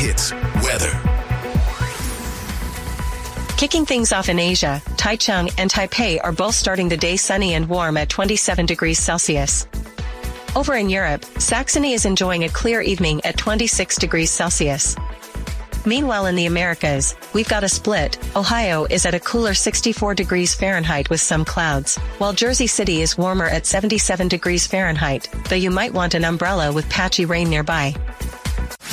hits weather. Kicking things off in Asia, Taichung and Taipei are both starting the day sunny and warm at 27 degrees Celsius. Over in Europe, Saxony is enjoying a clear evening at 26 degrees Celsius. Meanwhile in the Americas, we've got a split. Ohio is at a cooler 64 degrees Fahrenheit with some clouds, while Jersey City is warmer at 77 degrees Fahrenheit, though you might want an umbrella with patchy rain nearby.